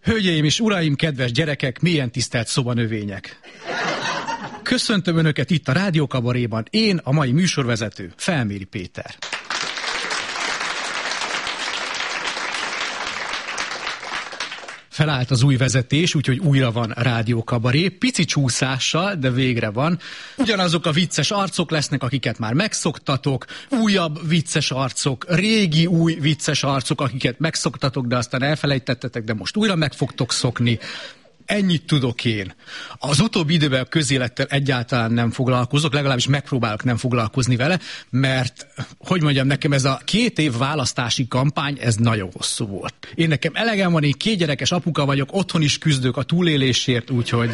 Hölgyeim és uraim, kedves gyerekek, mélyen tisztelt szobanövények! Köszöntöm Önöket itt a Rádiókabaréban, én, a mai műsorvezető, Felméri Péter. Felállt az új vezetés, úgyhogy újra van Rádiókabaré, pici csúszással, de végre van. Ugyanazok a vicces arcok lesznek, akiket már megszoktatok, újabb vicces arcok, régi új vicces arcok, akiket megszoktatok, de aztán elfelejtettetek, de most újra meg fogtok szokni. Ennyit tudok én. Az utóbbi időben a közélettel egyáltalán nem foglalkozok, legalábbis megpróbálok nem foglalkozni vele, mert, hogy mondjam, nekem ez a 2 év választási kampány, ez nagyon hosszú volt. Én nekem elegem van, én 2 gyerekes apuka vagyok, otthon is küzdök a túlélésért, úgyhogy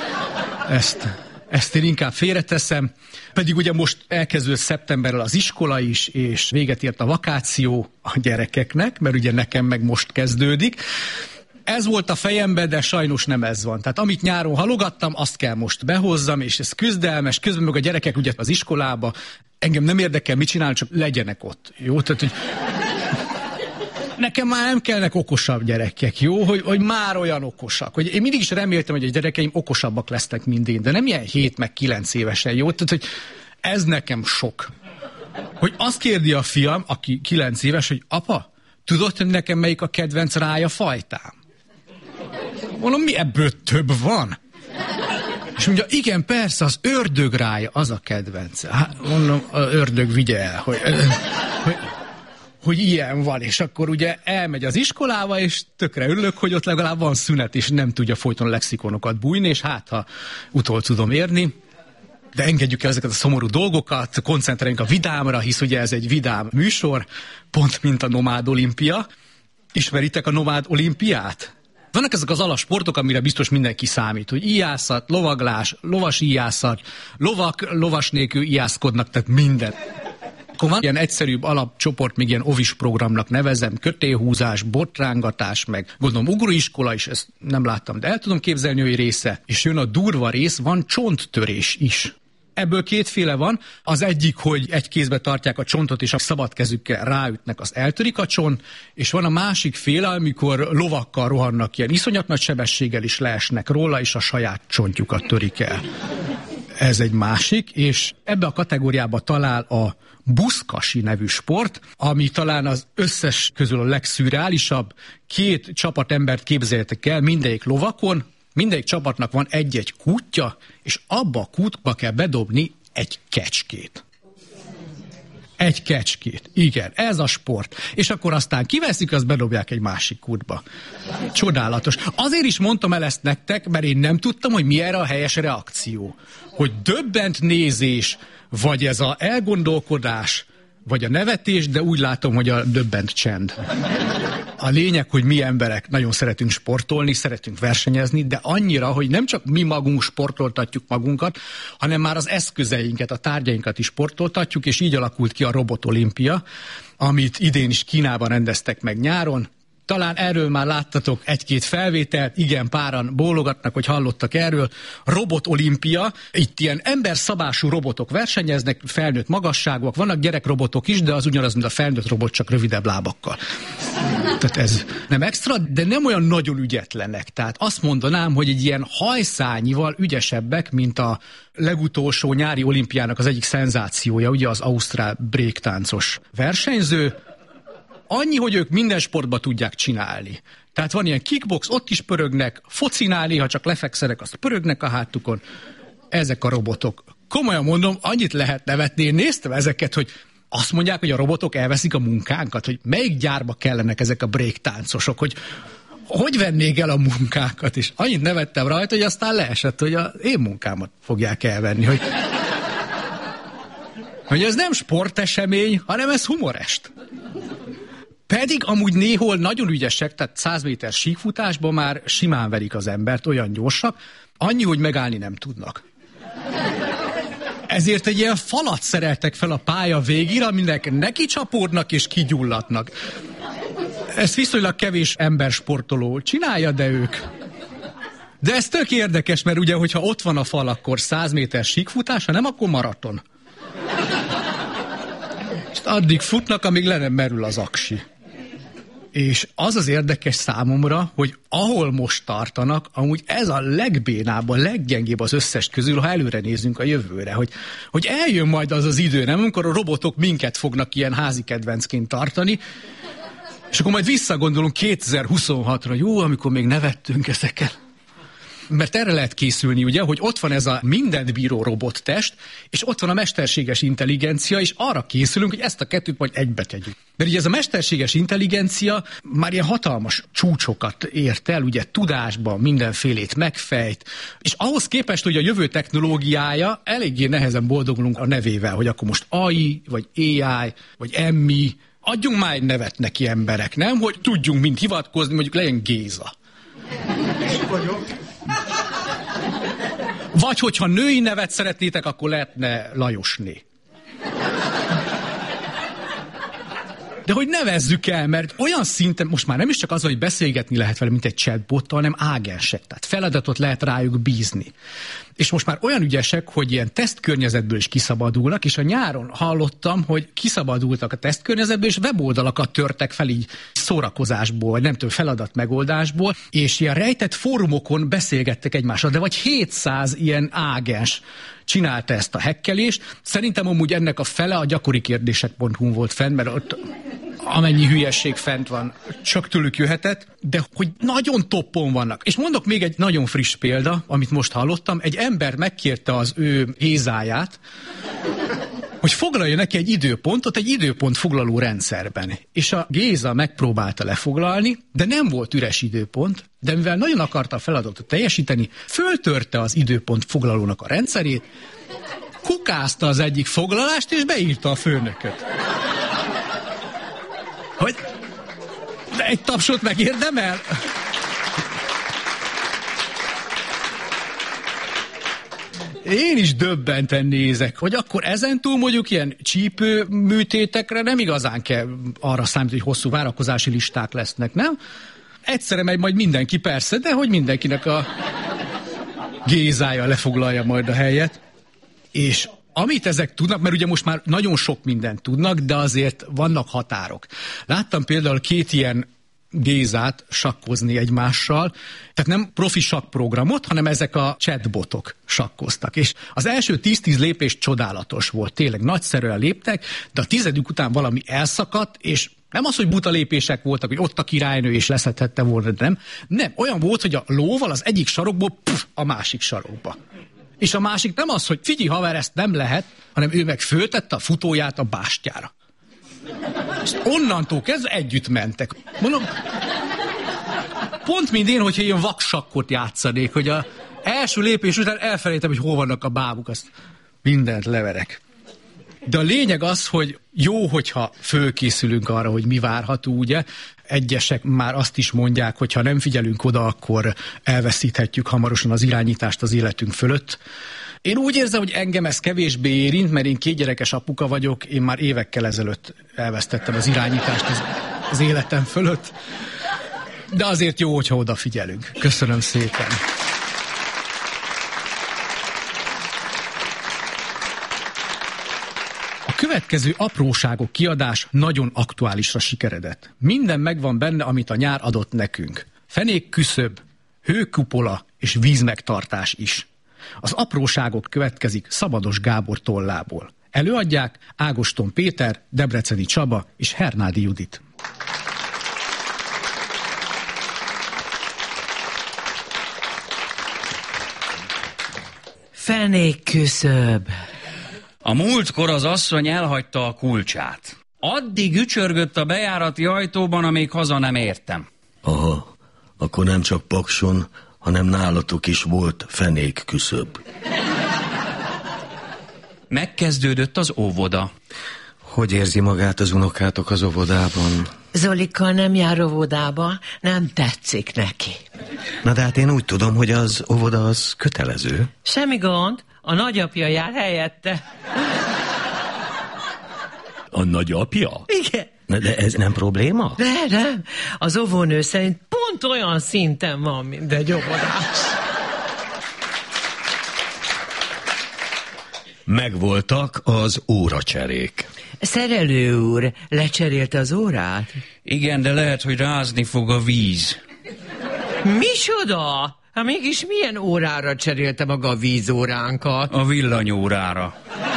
ezt én inkább félreteszem. Pedig ugye most elkezdődött szeptemberrel az iskola is, és véget ért a vakáció a gyerekeknek, mert ugye nekem meg most kezdődik. Ez volt a fejemben, de sajnos nem ez van. Tehát amit nyáron halogattam, azt kell most behozzam, és ez küzdelmes, közben meg a gyerekek ugye az iskolába, engem nem érdekel, mit csinálni, csak legyenek ott. Jó? Tehát, hogy nekem már nem kellnek okosabb gyerekek, jó? Hogy már olyan okosak. Hogy én mindig is reméltem, hogy a gyerekeim okosabbak lesznek, mint én, de nem ilyen 7 meg 9 évesen, jó? Tehát, hogy ez nekem sok. Hogy azt kérdi a fiam, aki 9 éves, hogy apa, tudod, hogy nekem melyik a kedvenc rája fajtám? Mondom, mi ebből több van? És mondja, igen, persze, az ördögrája, az a kedvence. Hát mondom, az ördög vigye el, hogy ilyen van. És akkor ugye elmegy az iskolába, és tökre örülök, hogy ott legalább van szünet, és nem tudja folyton lexikonokat bújni, és hát, ha utol tudom érni. De engedjük el ezeket a szomorú dolgokat, koncentráljunk a vidámra, hisz ugye ez egy vidám műsor, pont mint a Nomád Olimpia. Ismeritek a Nomád Olimpiát? Vannak ezek az alasportok, amire biztos mindenki számít, hogy ijászat, lovaglás, lovas ijászat, lovak lovas nélkül ijászkodnak, tehát minden. Akkor van ilyen egyszerűbb alapcsoport, még ilyen ovis programnak nevezem, kötélhúzás, botrángatás, meg gondolom ugróiskola is, ezt nem láttam, de el tudom képzelni, hogy része. És jön a durva rész, van csonttörés is. Ebből 2 van. Az egyik, hogy egy kézbe tartják a csontot, és a szabad kezükkel ráütnek, az eltörik a csont, és van a másik féle, amikor lovakkal rohannak, ilyen iszonyat nagy sebességgel is leesnek róla, és a saját csontjukat törik el. Ez egy másik, és ebbe a kategóriába talál a buszkasi nevű sport, ami talán az összes közül a legszürreálisabb. 2 csapatembert képzeljétek el, mindegyik lovakon, mindegyik csapatnak van egy-egy kútja, és abba a kútba kell bedobni egy kecskét. Egy kecskét. Igen, ez a sport. És akkor aztán kiveszik, azt bedobják egy másik kútba. Csodálatos. Azért is mondtam el ezt nektek, mert én nem tudtam, hogy mi erre a helyes reakció. Hogy döbbent nézés, vagy ez a elgondolkodás, vagy a nevetés, de úgy látom, hogy a döbbent csend. A lényeg, hogy mi emberek nagyon szeretünk sportolni, szeretünk versenyezni, de annyira, hogy nem csak mi magunk sportoltatjuk magunkat, hanem már az eszközeinket, a tárgyainkat is sportoltatjuk, és így alakult ki a Robotolimpia, amit idén is Kínában rendeztek meg nyáron. Talán erről már láttatok 1-2 felvételt, igen, páran bólogatnak, hogy hallottak erről. Robotolimpia, itt ilyen emberszabású robotok versenyeznek, felnőtt magasságúak, vannak gyerekrobotok is, de az ugyanaz, mint a felnőtt robot, csak rövidebb lábakkal. Tehát ez nem extra, de nem olyan nagyon ügyetlenek. Tehát azt mondanám, hogy egy ilyen hajszányival ügyesebbek, mint a legutolsó nyári olimpiának az egyik szenzációja, ugye az ausztrál bréktáncos versenyző. Annyi, hogy ők minden sportba tudják csinálni. Tehát van ilyen kickbox, ott is pörögnek, focinál, néha csak lefekszenek, azt pörögnek a hátukon. Ezek a robotok. Komolyan mondom, annyit lehet nevetni. Én néztem ezeket, hogy azt mondják, hogy a robotok elveszik a munkánkat, hogy melyik gyárba kellenek ezek a breaktáncosok, hogy vennék el a munkánkat, és annyit nevettem rajta, hogy aztán leesett, hogy az én munkámat fogják elvenni, hogy ez nem sportesemény, hanem ez humorest. Pedig amúgy néhol nagyon ügyesek, tehát 100 méter síkfutásban már simán verik az embert, olyan gyorsak, annyi, hogy megállni nem tudnak. Ezért egy ilyen falat szereltek fel a pálya végére, aminek neki csapódnak és kigyulladnak. Ezt viszonylag kevés embersportoló csinálja, de ők. De ez tök érdekes, mert ugye, hogyha ott van a fal, akkor 100 méter síkfutás, ha nem, akkor maraton. És addig futnak, amíg le nem merül az aksi. És az érdekes számomra, hogy ahol most tartanak, amúgy ez a legbénább, a leggyengébb az összes közül, ha előre nézünk a jövőre, hogy eljön majd az idő, nem? Amikor a robotok minket fognak ilyen házi kedvencként tartani, és akkor majd visszagondolunk 2026-ra, jó, amikor még nevettünk ezeken. Mert erre lehet készülni, ugye, hogy ott van ez a mindent bíró robottest, és ott van a mesterséges intelligencia, és arra készülünk, hogy ezt a kettőt majd egybe tegyük. Mert ugye ez a mesterséges intelligencia már ilyen hatalmas csúcsokat ért el, ugye tudásban mindenfélét megfejt, és ahhoz képest, hogy a jövő technológiája eléggé nehezen boldogulunk a nevével, hogy akkor most AI, vagy AI, vagy MI, adjunk már egy nevet neki emberek, nem? Hogy tudjunk mind hivatkozni, mondjuk legyen Géza. Vagy hogyha női nevet szeretnétek, akkor lehetne Lajosné. De hogy nevezzük el, mert olyan szinten, most már nem is csak az, hogy beszélgetni lehet vele, mint egy chatbottal, hanem ágensek. Tehát feladatot lehet rájuk bízni. És most már olyan ügyesek, hogy ilyen tesztkörnyezetből is kiszabadulnak, és a nyáron hallottam, hogy kiszabadultak a tesztkörnyezetből, és weboldalakat törtek fel így szórakozásból, vagy nem tudom, feladat megoldásból, és ilyen rejtett fórumokon beszélgettek egymással, de vagy 700 ilyen ágens csinálta ezt a hekkelést. Szerintem amúgy ennek a fele a gyakorikérdések.hu-n volt fenn, mert ott amennyi hülyesség fent van, csak tőlük jöhetett, de hogy nagyon toppon vannak. És mondok még egy nagyon friss példa, amit most hallottam. Egy ember megkérte az ő Gézáját, hogy foglalja neki egy időpontot egy időpontfoglaló rendszerben. És a Géza megpróbálta lefoglalni, de nem volt üres időpont, de mivel nagyon akarta a feladatot teljesíteni, föltörte az időpontfoglalónak a rendszerét, kukázta az egyik foglalást, és beírta a főnököt. Hogy de egy tapsot megérdemel? Én is döbbenten nézek, hogy akkor ezentúl mondjuk ilyen csípő műtétekre nem igazán kell arra számítani, hogy hosszú várakozási listák lesznek, nem? Egyszerre megy majd mindenki, persze, de hogy mindenkinek a Gézája lefoglalja majd a helyet. És amit ezek tudnak, mert ugye most már nagyon sok mindent tudnak, de azért vannak határok. Láttam például 2 ilyen Gézát sakkozni egymással, tehát nem profi sakkprogramot, hanem ezek a chatbotok sakkoztak. És az első 10-10 lépés csodálatos volt, tényleg nagyszerűen léptek, de a 10. után valami elszakadt, és nem az, hogy buta lépések voltak, hogy ott a királynő és leszedhette volna, de nem. Olyan volt, hogy a lóval az egyik sarokból a másik sarokba. És a másik nem az, hogy figyelj haver, ezt nem lehet, hanem ő meg föltette a futóját a bástyára. És onnantól kezdve együtt mentek. Mondom, pont mint én, hogyha ilyen vaksakkot játszanék, hogy az első lépés után elfelejtem, hogy hol vannak a bábuk, azt mindent leverek. De a lényeg az, hogy jó, hogyha fölkészülünk arra, hogy mi várható, ugye? Egyesek már azt is mondják, hogy ha nem figyelünk oda, akkor elveszíthetjük hamarosan az irányítást az életünk fölött. Én úgy érzem, hogy engem ez kevésbé érint, mert én 2 gyerekes apuka vagyok, én már évekkel ezelőtt elvesztettem az irányítást az életem fölött. De azért jó, hogyha odafigyelünk. Köszönöm szépen. A következő apróságok kiadás nagyon aktuálisra sikeredett. Minden megvan benne, amit a nyár adott nekünk. Fenékküszöb, hőkupola és vízmegtartás is. Az apróságok következik Szabados Gábor tollából. Előadják Ágoston Péter, Debreceni Csaba és Hernádi Judit. Fenékküszöb. A múltkor az asszony elhagyta a kulcsát. Addig ücsörgött a bejárati ajtóban, amíg haza nem értem. Aha, akkor nem csak Pakson, hanem nálatok is volt fenékküszöb. Megkezdődött az óvoda. Hogy érzi magát az unokátok az óvodában? Zolikkal nem jár óvodába, nem tetszik neki. Na de hát én úgy tudom, hogy az óvoda az kötelező. Semmi gond, a nagyapja jár helyette. A nagyapja? Igen. De ez nem probléma? Nem. Az óvónő szerint pont olyan szinten van, mint egy óvodás. Megvoltak az óracserék. Szerelő úr, lecserélte az órát? Igen, de lehet, hogy rázni fog a víz. Micsoda? Hát mégis milyen órára cserélte maga a vízóránkat? A villanyórára.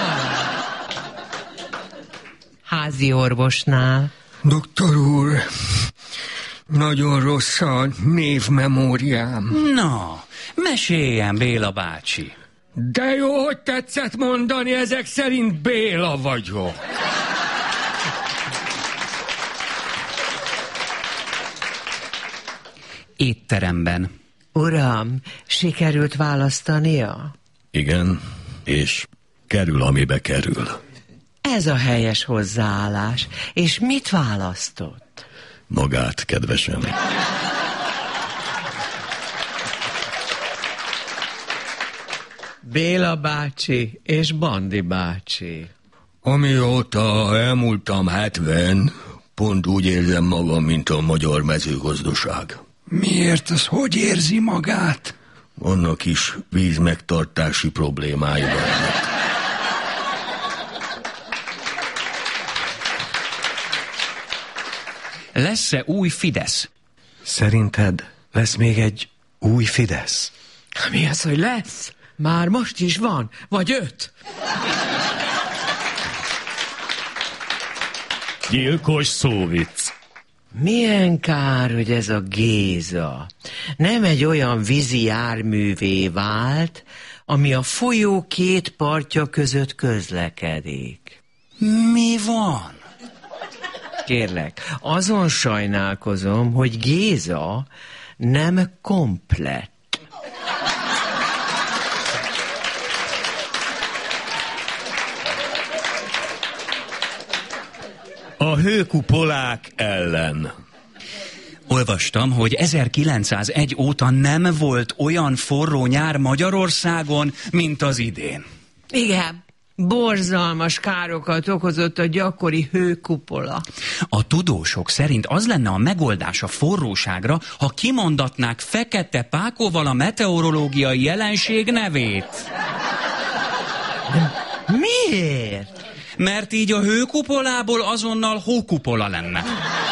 Házi orvosnál. Doktor úr, nagyon rossz a névmemóriám. Na, meséljen, Béla bácsi. De jó, hogy tetszett mondani, ezek szerint Béla vagyok. Étteremben. Uram, sikerült választania? Igen, és kerül, amibe kerül. Ez a helyes hozzáállás. És mit választott? Magát, kedvesem. Béla bácsi és Bandi bácsi. Amióta elmúltam 70, pont úgy érzem magam, mint a magyar mezőgazdaság. Miért? Az hogy érzi magát? Annak is vízmegtartási problémái vannak. Lesz-e új Fidesz? Szerinted lesz még egy új Fidesz? Mi az, hogy lesz? Már most is van, vagy 5? Gyilkos szóvic. Milyen kár, hogy ez a Géza nem egy olyan vízi járművé vált, ami a folyó két partja között közlekedik. Mi van? Kérlek, azon sajnálkozom, hogy Géza nem komplett. A hőkupolák ellen. Olvastam, hogy 1901 óta nem volt olyan forró nyár Magyarországon, mint az idén. Igen, borzalmas károkat okozott a gyakori hőkupola. A tudósok szerint az lenne a megoldás a forróságra, ha kimondatnák Fekete Pákóval a meteorológiai jelenség nevét. Miért? Mert így a hőkupolából azonnal hókupola lenne.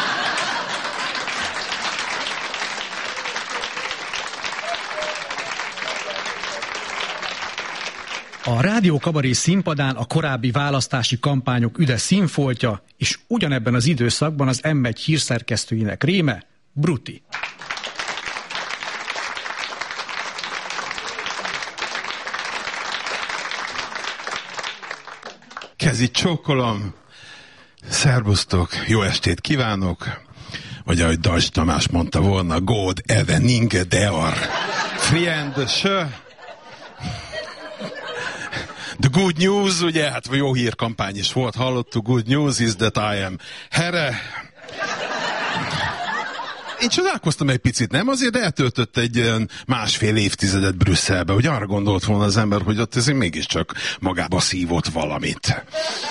A Rádió Kabaré színpadán a korábbi választási kampányok üde színfoltja, és ugyanebben az időszakban az M1 hírszerkesztőinek réme, Bruti. Kezit csókolom. Szerbusztok, jó estét kívánok. Vagy ahogy Dajs Tamás mondta volna, God evening dear friend. The good news, ugye, hát jó hírkampány is volt, hallottuk, good news is that I am here. Én csodálkoztam egy picit, nem? Azért eltöltött egy másfél évtizedet Brüsszelbe, hogy arra gondolt volna az ember, hogy ott azért mégiscsak magába szívott valamit.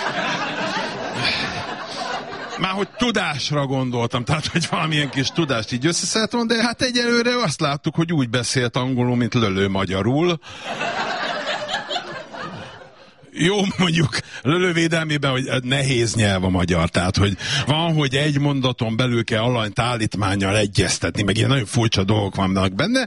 Már hogy tudásra gondoltam, tehát hogy valamilyen kis tudást így összeszedtem, de hát egyelőre azt láttuk, hogy úgy beszélt angolul, mint lölő magyarul. Jó, mondjuk lölővédelmében, hogy nehéz nyelv a magyar, tehát hogy van, hogy egy mondaton belül kell alanyt állítmánnyal egyeztetni, meg ilyen nagyon furcsa dolgok vannak benne.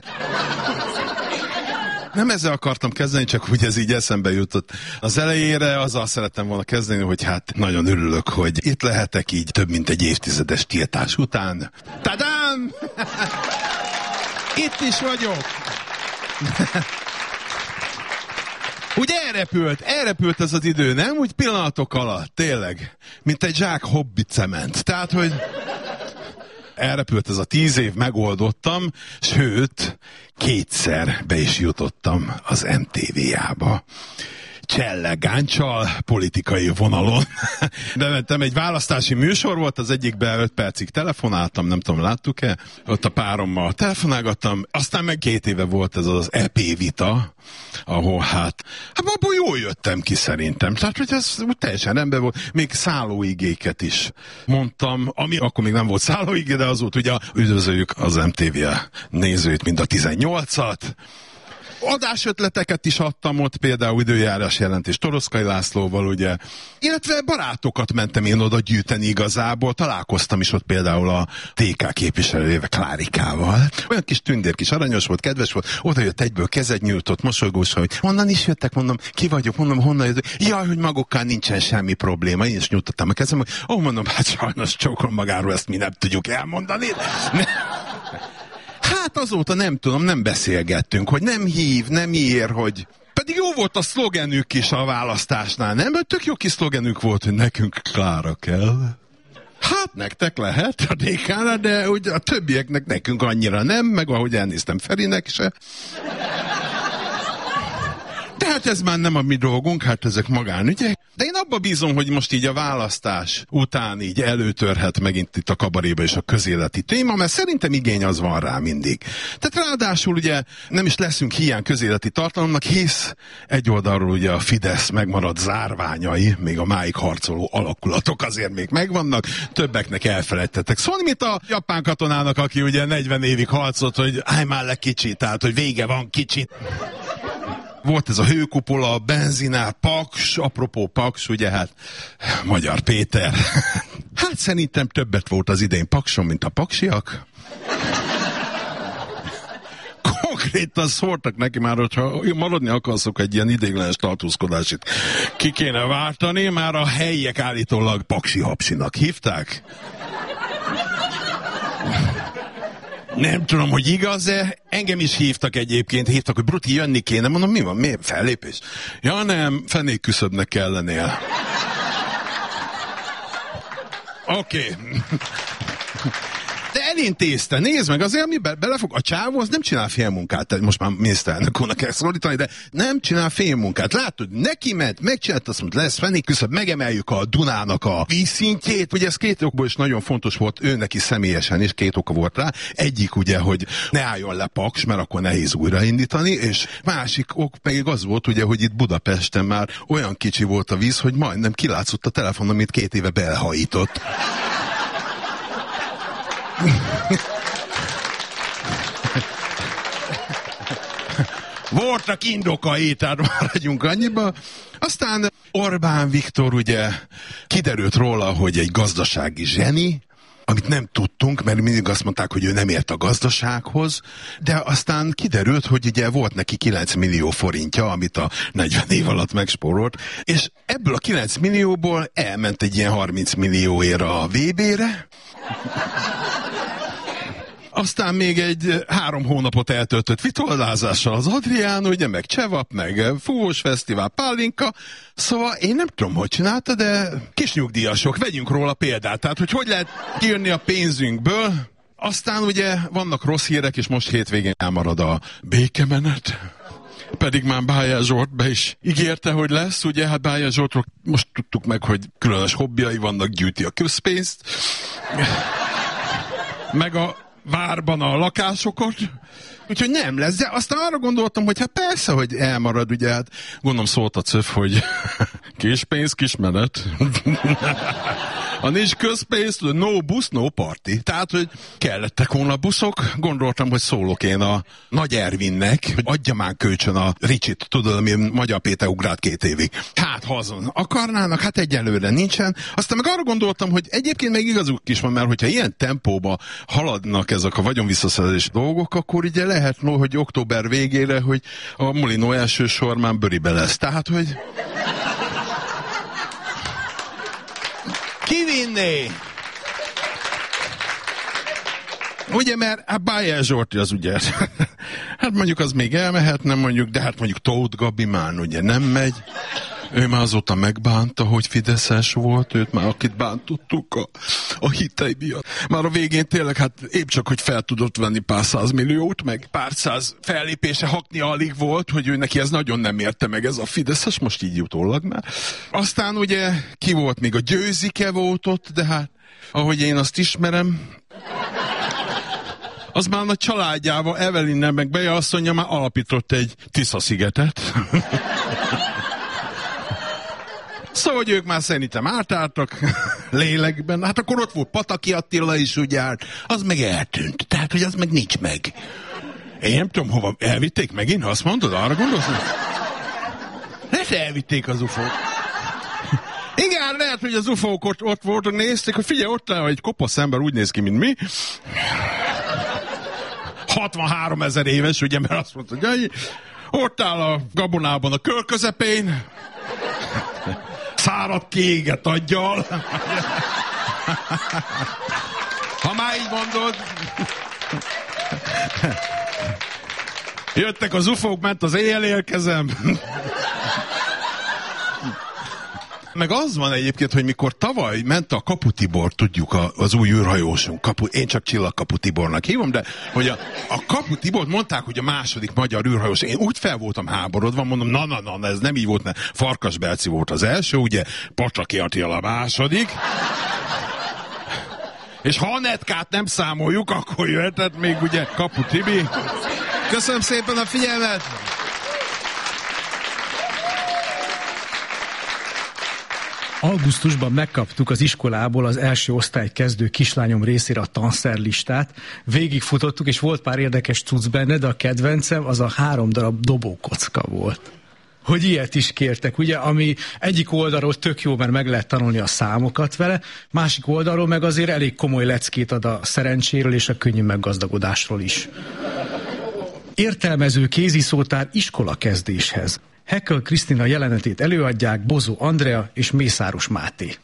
Nem ezzel akartam kezdeni, csak úgy ez így eszembe jutott. Az elejére azzal szerettem volna kezdeni, hogy hát nagyon örülök, hogy itt lehetek így több mint egy évtizedes tiltás után. Tadám! Itt is vagyok! Úgy elrepült ez az idő, nem? Úgy pillanatok alatt, tényleg. Mint egy zsák hobbi cement. Tehát, hogy elrepült ez a 10 év, megoldottam, sőt, 2-szer be is jutottam az MTV-jába. Csellegáncsal, politikai vonalon. Bementem, egy választási műsor volt, az egyikben 5 percig telefonáltam, nem tudom, láttuk-e? Ott a párommal telefonálgattam, aztán meg 2 éve volt ez az EP vita, ahol hát abból jól jöttem ki szerintem. Tehát, hogy ez teljesen rendben volt. Még szállóigéket is mondtam, ami akkor még nem volt szállóigé, de az volt, ugye üdvözöljük az MTV nézőit, mind a 18-at. adásötleteket is adtam ott, például időjárás jelentés Toroszkai Lászlóval, ugye. Illetve barátokat mentem én oda gyűjteni igazából. Találkoztam is ott például a TK képviselőjével, Klárikával. Olyan kis tündér, kis aranyos volt, kedves volt. Oda jött egyből, kezet nyújtott, mosolygós, hogy honnan is jöttek, mondom, ki vagyok, mondom, honnan jöttek. Jaj, hogy magukkal nincsen semmi probléma. Én is nyújtottam a kezem, hogy mondom, hát sajnos csókon magáról ezt mi nem tudjuk elmondani. Hát azóta nem tudom, nem beszélgettünk, hogy nem hív, nem ír, hogy... Pedig jó volt a szlogenük is a választásnál, nem? Tök jó kis szlogenük volt, hogy nekünk Klára kell. Hát nektek lehet a DK-ra, de úgy a többieknek nekünk annyira nem, meg ahogy elnéztem Ferinek se. De hát ez már nem a mi dolgunk, hát ezek magánügyek. De én abba bízom, hogy most így a választás után így előtörhet megint itt a kabaréba és a közéleti téma, mert szerintem igény az van rá mindig. Tehát ráadásul ugye nem is leszünk hiány közéleti tartalomnak, hisz egy oldalról ugye a Fidesz megmaradt zárványai, még a máig harcoló alakulatok azért még megvannak, többeknek elfelejtettek. Szóval, mint a japán katonának, aki ugye 40 évig harcolt, hogy állj már le kicsit, tehát hogy vége van kicsit. Volt ez a hőkupola, benzinár, Paks, apropó Paks, ugye hát Magyar Péter. Hát szerintem többet volt az idén Pakson, mint a paksiak. Konkrétan szóltak neki már, hogyha maradni akarszok egy ilyen ideiglenes tartózkodásit, ki kéne váltani, már a helyiek állítólag Paksi Hapsinak hívták. Nem tudom, hogy igaz-e, engem is hívtak egyébként, hogy Bruti, jönni kéne, mondom, mi van, miért fellépés? Ja nem, fenékküszöbnek kell lennél. Oké. De elintézte, nézd meg, azért mi belefog, a csávó az nem csinál félmunkát, most már miniszterelnök úrnak kell szólítani, de nem csinál félmunkát. Látod, neki ment, megcsinált, azt mondta, lesz fenékküszöb, megemeljük a Dunának a vízszintjét. Ugye ez két okból is nagyon fontos volt, ő neki személyesen is, két oka volt rá. Egyik ugye, hogy ne álljon le Paks, mert akkor nehéz újraindítani, és másik ok pedig az volt ugye, hogy itt Budapesten már olyan kicsi volt a víz, hogy majdnem kilátszott a telefon, amit 2 éve belhajított. Voltak indokai, tehát maradjunk annyiba. Aztán Orbán Viktor ugye kiderült róla, hogy egy gazdasági zseni, amit nem tudtunk, mert mindig azt mondták, hogy ő nem ért a gazdasághoz, de aztán kiderült, hogy ugye volt neki 9 millió forintja, amit a 40 év alatt megspórolt, és ebből a 9 millióból elment egy ilyen 30 millióért a VB-re, aztán még egy 3 hónapot eltöltött vitoldázással az Adrián, ugye, meg Csevap, meg Fúvós Fesztivál, Pálinka. Szóval én nem tudom, hogy csinálta, de kis nyugdíjasok, vegyünk róla példát. Tehát, hogy lehet kijönni a pénzünkből. Aztán ugye vannak rossz hírek, és most hétvégén elmarad a békemenet. Pedig már Bájer Zsolt be is ígérte, hogy lesz, ugye, hát Bájer Zsoltról most tudtuk meg, hogy különös hobbiai vannak, gyűjti a közpénzt. Meg a várban a lakásokat, úgyhogy nem lesz, de aztán arra gondoltam, hogy hát persze, hogy elmarad, ugye, hát gondolom szólt a CÖF, hogy kis pénz, kis menet. Ha nincs közpénz, no busz, no party. Tehát, hogy kellettek volna buszok, gondoltam, hogy szólok én a Nagy Ervinnek, hogy adja már kölcsön a Ricsit, tudod, ami Magyar Péter ugrált 2 évig. Hát, ha azon akarnának, hát egyelőre nincsen. Aztán meg arra gondoltam, hogy egyébként még igazuk is van, mert hogyha ilyen tempóba haladnak ezek a vagyonvisszaszerzés dolgok, akkor ugye lehet, hogy október végére, hogy a Molinó első sor már bőribe lesz. Tehát, hogy... Kivinné! Ugye, mert a Bájer Zsolti az ugye, hát mondjuk az még elmehetne mondjuk, de hát mondjuk Tóth Gabi már ugye nem megy. Ő már azóta megbánta, hogy fideszes volt, őt már akit bántottuk a hitei miatt. Már a végén tényleg, hát épp csak, hogy fel tudott venni pár 100 milliót, meg pár 100 fellépése hakni alig volt, hogy ő neki ez nagyon nem érte meg ez a fideszes, most így utólag már. Aztán ugye ki volt még a Győzike volt ott, de hát ahogy én azt ismerem, az már a családjával, Evelinnel meg Beja asszonya már alapított egy Tisza-szigetet. Szóval, hogy ők már szerintem átálltak lélekben. Hát akkor ott volt Pataki Attila is, ugye, az meg eltűnt. Tehát, hogy az meg nincs meg. Én nem tudom, hova elvitték megint, ha azt mondod, arra gondolsz? Lehet elvitték az UFO-t. Igen, lehet, hogy az UFO-k ott voltak, nézték, hogy figyelj, ott egy kopasz ember úgy néz ki, mint mi. 63 000 éves, ugye, mert azt mondta, hogy ott áll a gabonában a kör közepén, száradt kiégett aggyal. Ha már így mondod. Jöttek az UFO-k, ment az éjjel érkezem. Meg az van egyébként, hogy mikor tavaly ment a Kapu Tibor, tudjuk, az új űrhajósunk, én csak Csillagkapu Tibornak hívom, de hogy a Kapu Tibort mondták, hogy a második magyar űrhajós. Én úgy fel voltam háborodva, mondom, na, ez nem így volt, mert Farkas Berci volt az első, ugye, Pacsaki Attila a második. És ha Anetkát nem számoljuk, akkor jöhetett még ugye Kapu Tibi. Köszönöm szépen a figyelmet! Augusztusban megkaptuk az iskolából az első osztály kezdő kislányom részére a tanszerlistát. Végigfutottuk, és volt pár érdekes cucc benne, de a kedvencem az a 3 darab dobókocka volt. Hogy ilyet is kértek, ugye, ami egyik oldalról tök jó, mert meg lehet tanulni a számokat vele, másik oldalról meg azért elég komoly leckét ad a szerencséről és a könnyű meggazdagodásról is. Értelmező kéziszótár iskolakezdéshez. Heckel Krisztina jelenetét előadják Bozó Andrea és Mészáros Máté.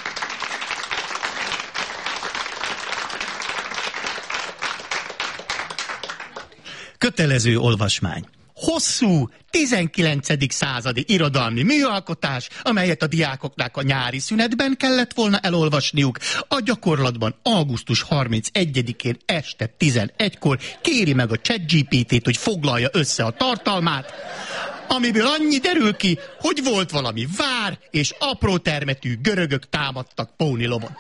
Kötelező olvasmány. Hosszú 19. századi irodalmi műalkotás, amelyet a diákoknak a nyári szünetben kellett volna elolvasniuk, a gyakorlatban augusztus 31-én este 11-kor kéri meg a ChatGPT-t, hogy foglalja össze a tartalmát, amiből annyi derül ki, hogy volt valami vár, és apró termetű görögök támadtak Pónilomon.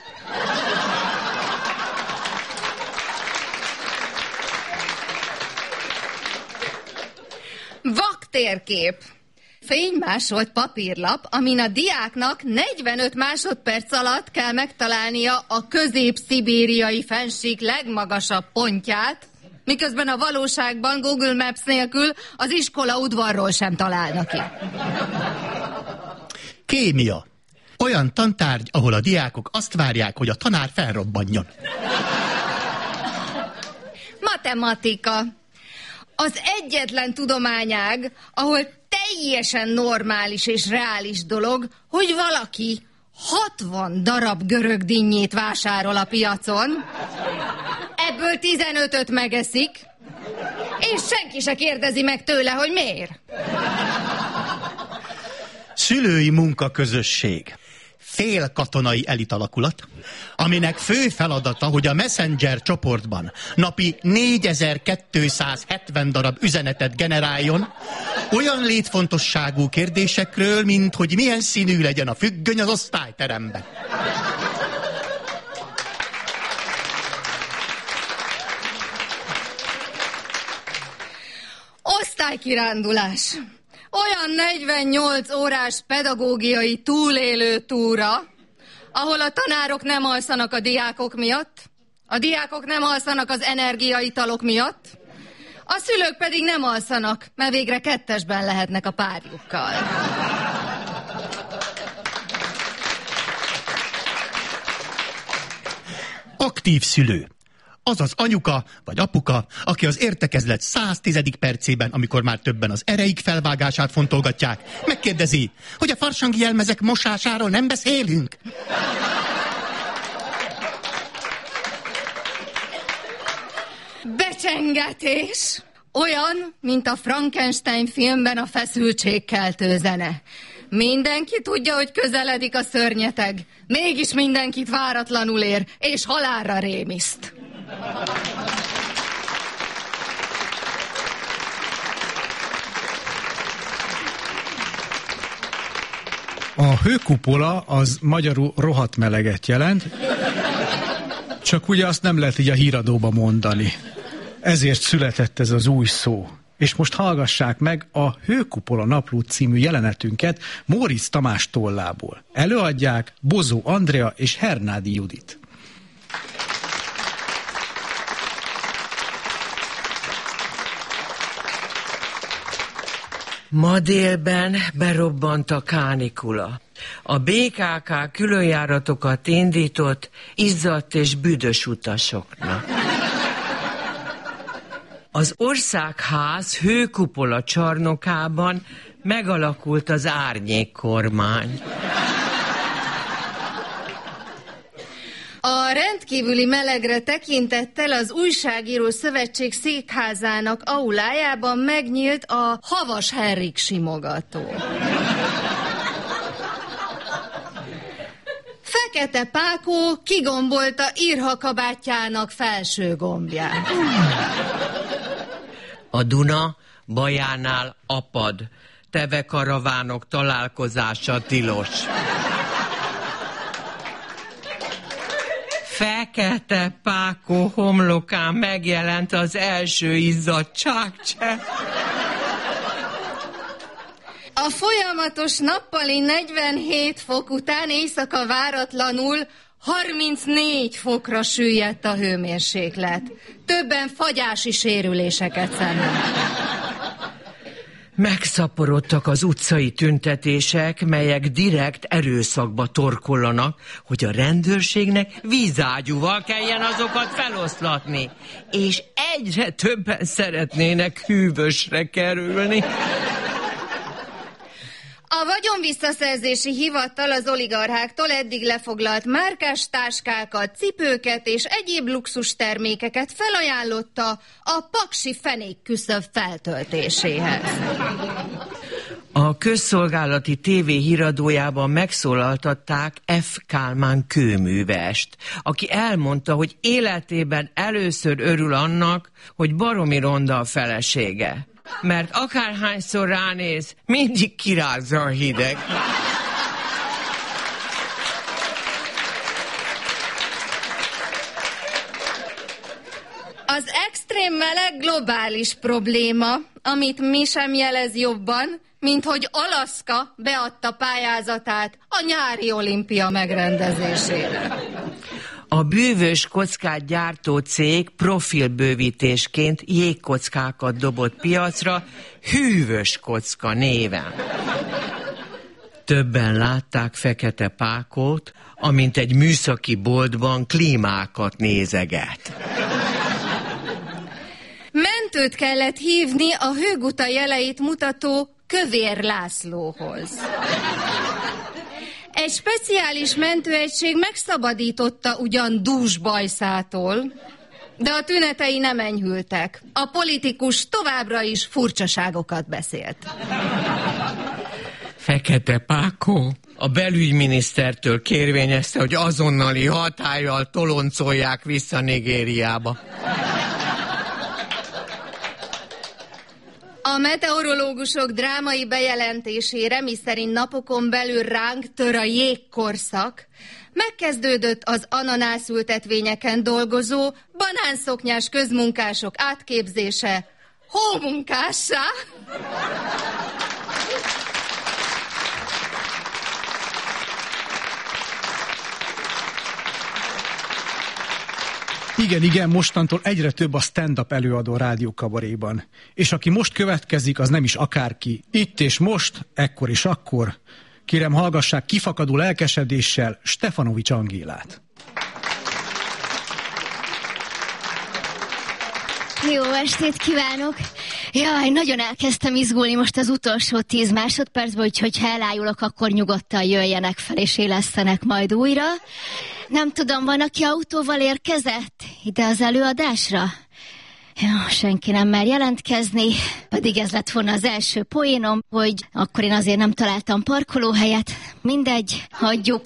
Vaktérkép. Fénymásolt papírlap, amin a diáknak 45 másodperc alatt kell megtalálnia a közép-szibériai fennsík legmagasabb pontját, miközben a valóságban Google Maps nélkül az iskola udvarról sem találnak ki. Kémia. Olyan tantárgy, ahol a diákok azt várják, hogy a tanár felrobbanjon. Matematika. Az egyetlen tudományág, ahol teljesen normális és reális dolog, hogy valaki 60 darab görög dinnyét vásárol a piacon, ebből 15-öt megeszik, és senki se kérdezi meg tőle, hogy miért. Szülői munkaközösség. Félkatonai elitalakulat, aminek fő feladata, hogy a Messenger csoportban napi 4270 darab üzenetet generáljon, olyan létfontosságú kérdésekről, mint hogy milyen színű legyen a függöny az osztályteremben. Osztálykirándulás. Olyan 48 órás pedagógiai túlélő túra, ahol a tanárok nem alszanak a diákok miatt, a diákok nem alszanak az energiaitalok miatt, a szülők pedig nem alszanak, mert végre kettesben lehetnek a párjukkal. Aktív szülő. Az az anyuka vagy apuka, aki az értekezlet 110. percében, amikor már többen az ereik felvágását fontolgatják, megkérdezi, hogy a farsangi jelmezek mosásáról nem beszélünk. Becsengetés. Olyan, mint a Frankenstein filmben a feszültségkeltő zene. Mindenki tudja, hogy közeledik a szörnyeteg, mégis mindenkit váratlanul ér, és halálra rémiszt. A hőkupola az magyarul rohadt meleget jelent, csak ugye azt nem lehet így a híradóba mondani. Ezért született ez az új szó. És most hallgassák meg a Hőkupola napló című jelenetünket Móricz Tamás tollából. Előadják Bozó Andrea és Hernádi Judit. Ma délben berobbant a kánikula. A BKK különjáratokat indított izzadt és büdös utasoknak. Az Országház hőkupola csarnokában megalakult az árnyékkormány. A rendkívüli melegre tekintettel az Újságíró Szövetség székházának aulájában megnyílt a Havas Henrik simogató. Fekete Pákó kigombolta írhakabátjának felső gombját. A Duna bajánál apad. Tevekaravánok találkozása tilos. Fekete Pákó homlokán megjelent az első izzadságcsepp. A folyamatos nappali 47 fok után éjszaka váratlanul 34 fokra süllyedt a hőmérséklet. Többen fagyási sérüléseket szenvedtek. Megszaporodtak az utcai tüntetések, melyek direkt erőszakba torkollanak, hogy a rendőrségnek vízágyúval kelljen azokat feloszlatni. És egyre többen szeretnének hűvösre kerülni. A vagyonvisszaszerzési hivatal az oligarcháktól eddig lefoglalt márkás táskákat, cipőket és egyéb luxus termékeket felajánlotta a paksi fenékküszöb feltöltéséhez. A közszolgálati tévé híradójában megszólaltatták F. Kálmán kőművest, aki elmondta, hogy életében először örül annak, hogy baromi ronda a felesége. Mert akárhányszor ránéz, mindig kirázza a hideg. Az extrém meleg globális probléma, amit mi sem jelez jobban, mint hogy Alaszka beadta pályázatát a nyári olimpia megrendezésére. A bűvös kockát gyártó cég profilbővítésként jégkockákat dobott piacra hűvös kocka néven. Többen látták Fekete Pákót, amint egy műszaki boltban klímákat nézeget. Mentőt kellett hívni a hőguta jeleit mutató Kövér Lászlóhoz. Egy speciális mentőegység megszabadította ugyan dúsbajszától, de a tünetei nem enyhültek. A politikus továbbra is furcsaságokat beszélt. Fekete Pákó a belügyminisztertől kérvényezte, hogy azonnali hatállyal toloncolják vissza Nigériába. A meteorológusok drámai bejelentésére, miszerint napokon belül ránk tör a jégkorszak, megkezdődött az ananászültetvényeken dolgozó, banánszoknyás közmunkások átképzése hómunkássá. Igen, mostantól egyre több a stand-up előadó rádiókabaréban. És aki most következik, az nem is akárki. Itt és most, ekkor és akkor. Kérem, hallgassák kifakadó lelkesedéssel Stefanovics Angélát. Jó estét kívánok! Jaj, nagyon elkezdtem izgulni most az utolsó 10 másodpercben, úgyhogy ha elájulok, akkor nyugodtan jöjjenek fel és élesztenek majd újra. Nem tudom, van, aki autóval érkezett ide az előadásra? Ja, senki nem mer jelentkezni, pedig ez lett volna az első poénom, hogy akkor én azért nem találtam parkolóhelyet. Mindegy, hagyjuk.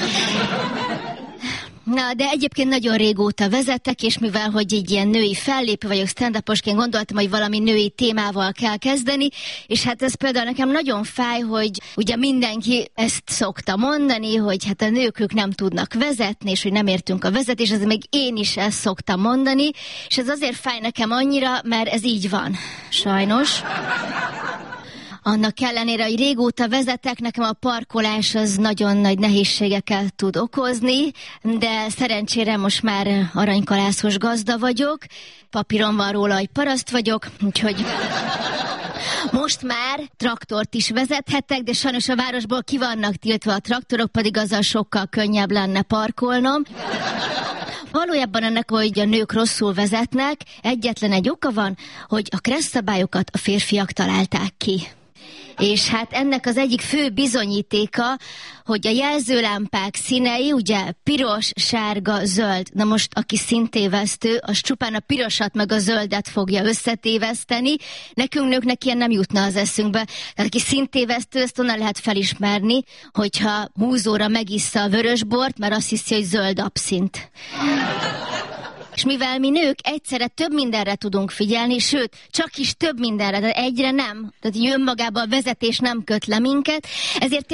Na, de egyébként nagyon régóta vezetek, és mivel, hogy egy ilyen női fellépő vagyok, stand-uposként gondoltam, hogy valami női témával kell kezdeni, és hát ez például nekem nagyon fáj, hogy ugye mindenki ezt szokta mondani, hogy hát a nők ők nem tudnak vezetni, és hogy nem értünk a vezetés, ez még én is ezt szoktam mondani, és ez azért fáj nekem annyira, mert ez így van, sajnos. Annak ellenére, hogy régóta vezetek, nekem a parkolás az nagyon nagy nehézségeket tud okozni, de szerencsére most már aranykalászos gazda vagyok, papíron van róla, hogy paraszt vagyok, úgyhogy Most már traktort is vezethetek, de sajnos a városból ki vannak tiltva a traktorok, pedig azzal sokkal könnyebb lenne parkolnom. Valójában ennek, hogy a nők rosszul vezetnek, egyetlen egy oka van, hogy a kresszabályokat a férfiak találták ki. És hát ennek az egyik fő bizonyítéka, hogy a jelzőlámpák színei, ugye piros, sárga, zöld. Na most, aki színtévesztő, az csupán a pirosat meg a zöldet fogja összetéveszteni. Nekünk nőknek ilyen nem jutna az eszünkbe. Tehát aki színtévesztő, ezt onnan lehet felismerni, hogyha húzóra megissza a vörösbort, mert azt hiszi, hogy zöld abszint. És mivel mi nők egyszerre több mindenre tudunk figyelni, sőt, csak is több mindenre, de egyre nem. Tehát önmagában a vezetés nem köt le minket, ezért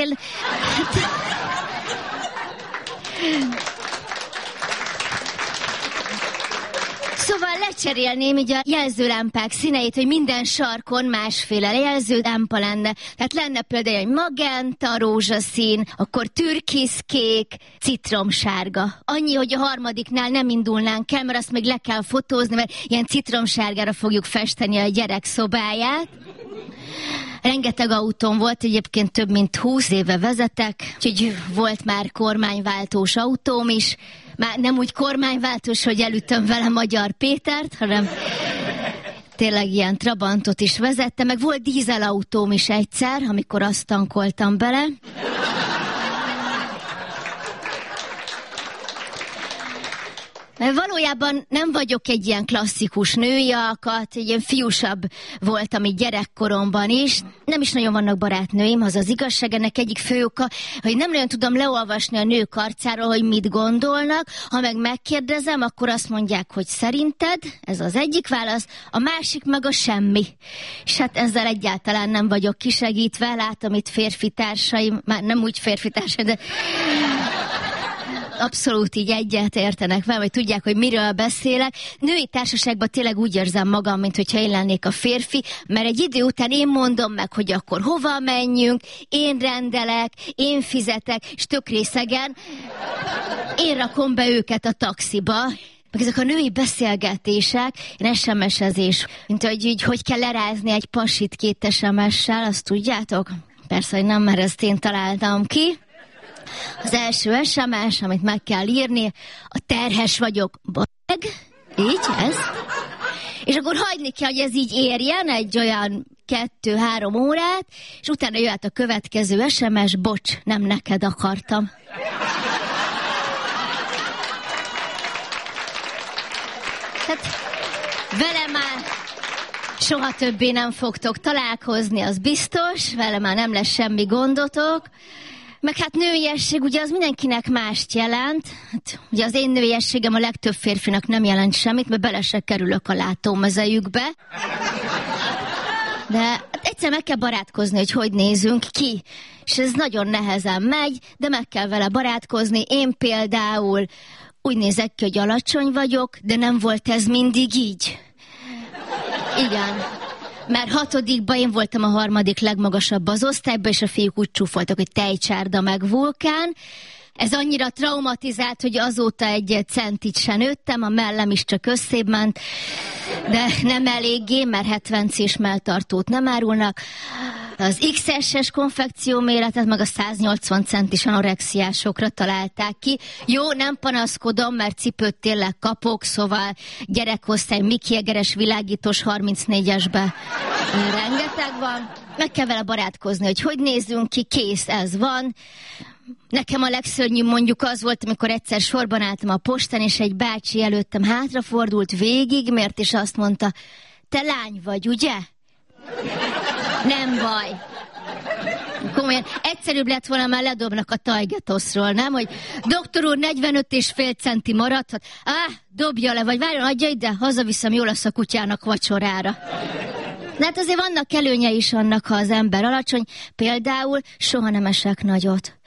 Szóval lecserélném így a jelzőlámpák színeit, hogy minden sarkon másféle jelzőlámpa lenne. Tehát lenne például egy magenta, rózsaszín, akkor türkiszkék, citromsárga. Annyi, hogy a harmadiknál nem indulnánk el, mert azt még le kell fotózni, mert ilyen citromsárgára fogjuk festeni a gyerek szobáját. Rengeteg autóm volt, egyébként több mint 20 éve vezetek, úgyhogy volt már kormányváltós autóm is. Már nem úgy kormányváltós, hogy elütöm vele Magyar Pétert, hanem tényleg ilyen Trabantot is vezettem, meg volt dízelautóm is egyszer, amikor azt tankoltam bele. Mert valójában nem vagyok egy ilyen klasszikus női alkat, egy ilyen fiúsabb voltam így gyerekkoromban is. Nem is nagyon vannak barátnőim, az az igazság. Ennek egyik fő oka, hogy nem nagyon tudom leolvasni a nők arcáról, hogy mit gondolnak. Ha meg megkérdezem, akkor azt mondják, hogy szerinted, ez az egyik válasz, a másik meg a semmi. És hát ezzel egyáltalán nem vagyok kisegítve, látom itt férfi társaim, már nem úgy férfi társaim, de abszolút így egyet értenek vele, vagy tudják, hogy miről beszélek. Női társaságban tényleg úgy érzem magam, mint hogyha én lennék a férfi, mert egy idő után én mondom meg, hogy akkor hova menjünk, én rendelek, én fizetek, és tök részegen én rakom be őket a taxiba. Meg ezek a női beszélgetések, én SMS-ezés, mint hogy kell lerázni egy pasit 2 SMS-sel, azt tudjátok? Persze, hogy nem, mert ezt én találtam ki. Az első SMS, amit meg kell írni, a terhes vagyok, így, ez. És akkor hagyni kell, hogy ez így érjen egy olyan 2-3 órát, és utána jöhet a következő SMS, bocs, nem neked akartam. Tehát vele már soha többé nem fogtok találkozni, az biztos, vele már nem lesz semmi gondotok. Meg hát nőiesség, ugye az mindenkinek mást jelent. Hát, ugye az én nőiességem a legtöbb férfinak nem jelent semmit, mert bele se kerülök a látómezejükbe. De hát egyszer meg kell barátkozni, hogy nézünk ki. És ez nagyon nehezen megy, de meg kell vele barátkozni. Én például úgy nézek ki, hogy alacsony vagyok, de nem volt ez mindig így. Igen. Mert 6-ban én voltam a 3. legmagasabb az osztályban, és a fiúk úgy csúfoltak, hogy tejcsárda meg vulkán. Ez annyira traumatizált, hogy azóta 1 centit se nőttem, a mellem is csak összébb ment, de nem eléggé, mert 70 c-s melltartót nem árulnak. Az XS-es konfekció méretet meg a 180 centis anorexiásokra találták ki. Jó, nem panaszkodom, mert cipőt tényleg kapok, szóval gyerekosztály Mickey Jaggeres világítós 34-esbe rengeteg van. Meg kell vele barátkozni, hogy nézzünk ki, kész, ez van. Nekem a legszörnyűbb mondjuk az volt, amikor egyszer sorban álltam a postán, és egy bácsi előttem hátrafordult végig, mert és azt mondta, te lány vagy, ugye? Nem baj. Komolyan, egyszerűbb lett volna, már ledobnak a Tajgetoszról, nem? Hogy doktor úr 45,5 centi maradhat. Dobja le, vagy várjon, adja ide, hazaviszem, jó lesz a kutyának vacsorára. De hát azért vannak előnyei is annak, ha az ember alacsony. Például soha nem esek nagyot.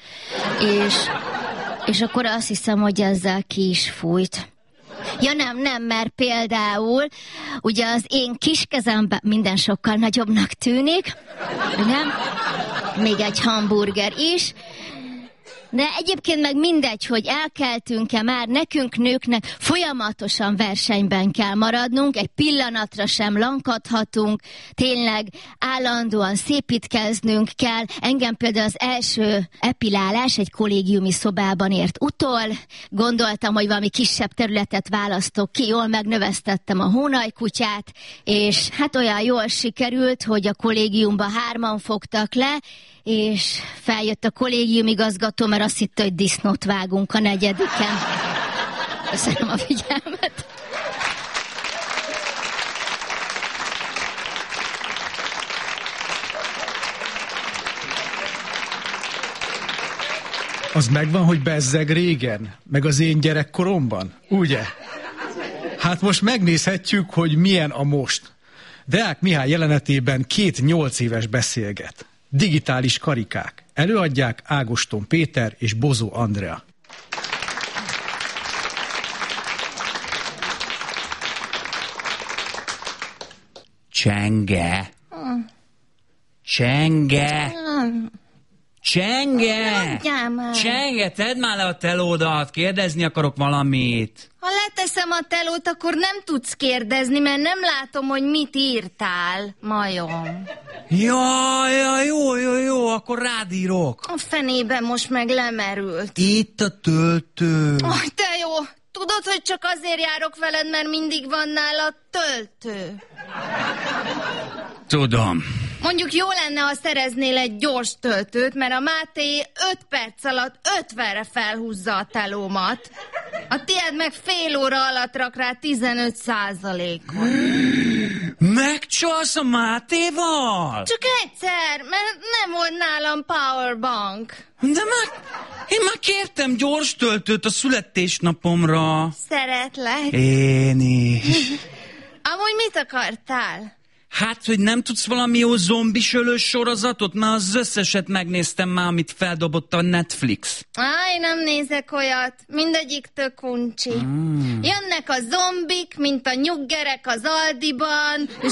És akkor azt hiszem, hogy ezzel ki is fújt. Ja nem, mert például ugye az én kis kezemben minden sokkal nagyobbnak tűnik, nem? Még egy hamburger is. De egyébként meg mindegy, hogy elkeltünk-e már, nekünk nőknek folyamatosan versenyben kell maradnunk, egy pillanatra sem lankadhatunk, tényleg állandóan szépítkeznünk kell. Engem például az első epilálás egy kollégiumi szobában ért utol. Gondoltam, hogy valami kisebb területet választok ki, jól megnövesztettem a hónajkutyát, és hát olyan jól sikerült, hogy a kollégiumba 3-an fogtak le, és feljött a kollégium igazgató, mert azt hitte, hogy disznót vágunk a 4-en. Köszönöm a figyelmet. Az megvan, hogy bezzeg régen, meg az én gyerekkoromban, ugye? Hát most megnézhetjük, hogy milyen a most. Deák Mihály jelenetében 2 8 éves beszélget. Digitális karikák. Előadják Ágoston Péter és Bozó Andrea. Csenge. Csenge. Csenge! Csenge, tedd már le a telódat, kérdezni akarok valamit. Ha leteszem a telót, akkor nem tudsz kérdezni, mert nem látom, hogy mit írtál, majom. Jó, akkor rád írok. A fenébe most meg lemerült. Itt a töltő. Te jó, tudod, hogy csak azért járok veled, mert mindig van nála töltő. Tudom. Mondjuk jó lenne, ha szereznél egy gyors töltőt, mert a Máté 5 perc alatt 50-re felhúzza a telómat. A tiéd meg fél óra alatt rak rá 15%-ot. Megcsalsz a Mátéval? Csak egyszer, mert nem volt nálam powerbank. De én már kértem gyors töltőt a születésnapomra. Szeretlek. Én is. Amúgy mit akartál? Hát, hogy nem tudsz valami jó zombisölős sorozatot? Már az összeset megnéztem már, amit feldobott a Netflix. Én nem nézek olyat. Mindegyik tök uncsi. Jönnek a zombik, mint a nyuggerek az Aldiban, és